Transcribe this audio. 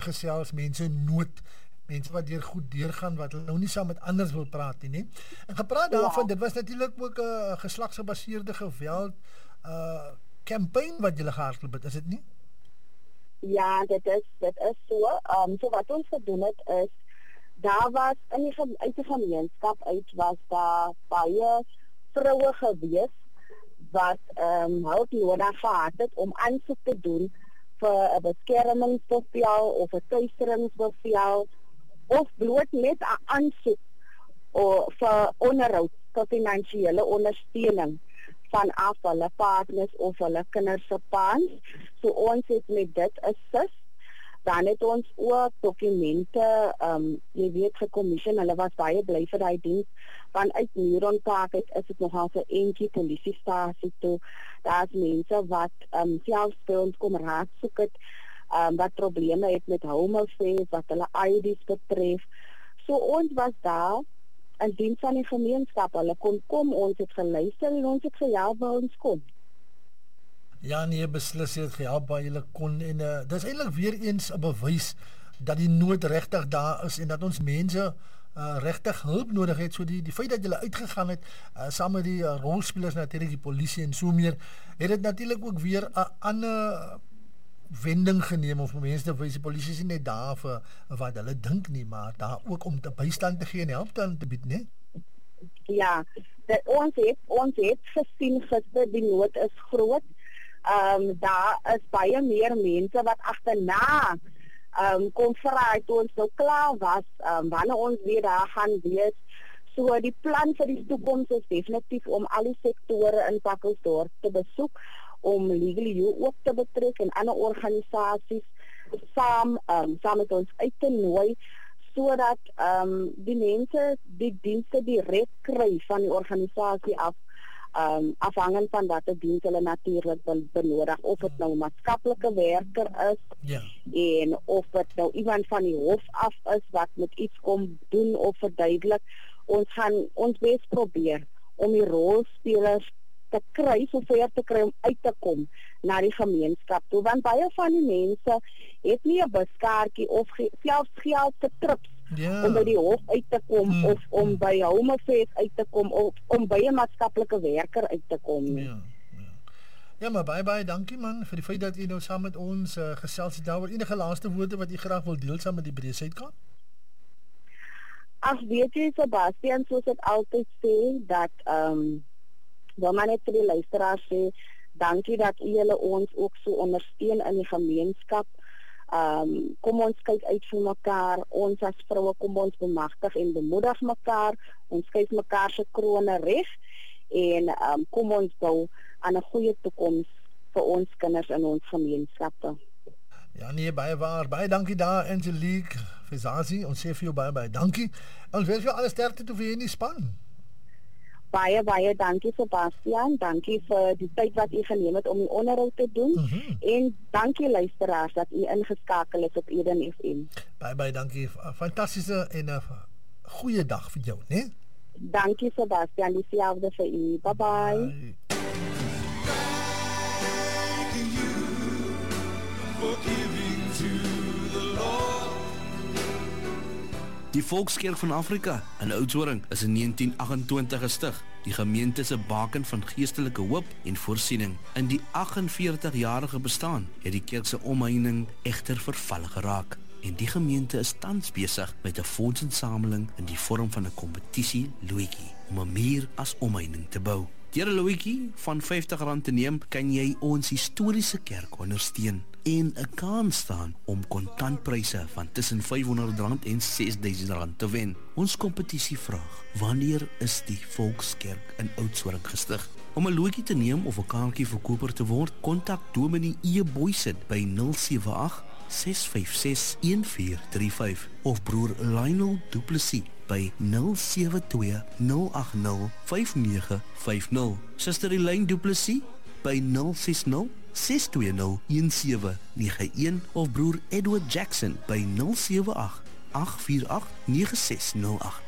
gesels, mense in nood, mense wat deur goed deurgaan, wat nou nie saam met anders wil praat nie. En gepraat daarvan, dit was natuurlik ook 'n geslagsgebaseerde geweld campaign wat julle gehardloop het, is dit nie? Ja, dit is so. So wat ons gedoen het is, daar was uit die gemeenskap uit was daar baie vroue gewees wat hulp nodig gehad het om aansoek te doen vir 'n beskermingsbevel of 'n tuiseringsbevel of bloot net 'n aansoek vir onderhoud tot finansiële ondersteuning vanaf hulle partners of hulle kinders se paans. So ons het met dit assist. Dan het ons ook dokumente, jy weet, gekommission. Hulle was baie bly vir daai diens. Vanuit Neuron Park is dit nogal 'n entjie polisiestasie toe. Daar's mense wat selfs by ons kom raad soek het, wat probleme het met home affairs, wat hulle ID's betref. So ons was daar in diens van die gemeenskap. Hulle kon kom, ons het geluister en ons het gehelp by ons kom. Ja, nee, beslis het gehelp by julle kon en dis eintlik weer eens 'n bewys dat die nood regtig daar is en dat ons mense regtig hulp nodig het. So die feit dat julle uitgegaan het saam met die rolspelers natuurlik die polisie en so meer, het dit natuurlik ook weer 'n ander wending geneem of mense te wys die polisie is nie net daar vir wat hulle dink nie, maar daar ook om te bystand te gee en help dan te bied, né? Ja, ons het gesien gister die nood is groot. Daar is baie meer mense wat agterna kom vra toe ons nou klaar was, wanneer ons weer daar gaan wees. So die plan vir die toekoms is definitief om al die sektore in Pakkelsdorp te besoek, om Legal You ook te betrek en ander organisasies saam met ons uit te nooi, sodat die mense die dienste direk kry van die organisasie af, afhangend van watter diens hulle natuurlik benodig, of dit nou 'n maatskaplike werker is, en of dit nou iemand van die hof af is wat met iets kom doen of verduidelik. Ons gaan ons bes probeer om die rolspelers te kry, sover te kry om uit te kom na die gemeenskap toe, want baie van die mense het nie 'n buskaartjie of selfs geld te trips om by die hof uit te kom of om by home affairs uit te kom of om by 'n maatskaplike werker uit te kom. Ja, maar baie dankie man vir die feit dat u nou saam met ons gesels het daaroor. Enige laaste woorde wat u graag wil deel saam met die Breë Suid-Kaap? Ag, weet jy Sebastian, soos ek altyd sê, dat wil maar net vir die luisteraars sê, dankie dat u julle ons ook so ondersteun in die gemeenskap. Kom ons kyk uit vir mekaar, ons as vroue kom ons bemagtig en bemoedig mekaar, ons skuif mekaar se krone reg en kom ons bou aan 'n goeie toekoms vir ons kinders in ons gemeenskappe. Ja nee, baie waar. Baie dankie daar Angelique Vizazi. Ons sê vir jou baie dankie. Ons wens jou alle sterkte toe vir in die span. Baie dankie Sebastian. Dankie vir die tyd wat u geneem het om die onderhoud te doen. En dankie luisteraars dat u ingeskakel is op Eden FM. Baie dankie. Fantastiese en 'n goeie dag vir jou, né? Dankie Sebastian, dieselfde vir u. Bye. Die Volkskerk van Afrika in Oudtshoorn is in 1928 gestig, die gemeente se baken van geestelike hoop en voorsiening. In die 48-jarige bestaan het die kerk se omheining egter verval geraak en die gemeente is tans besig met 'n fondsinsameling in die vorm van 'n kompetisie loetjie om 'n muur as omheining te bou. Deur 'n loetjie van R50 te neem, kan jy ons historiese kerk ondersteun en 'n kans staan om kontantpryse van tussen R500 en R6000 te wen. Ons kompetisie vraag: wanneer is die Volkskerk in Oudtshoorn gestig? Om 'n loetjie te neem of 'n kaartjie verkoper te word, kontak Dominee E. Boysen by 078 656 1435 of broer Lionel Du Plessis by 072 080 5950. Suster Elaine Du Plessis by 060 620 1791 of broer Edward Jackson by 078 848 9608.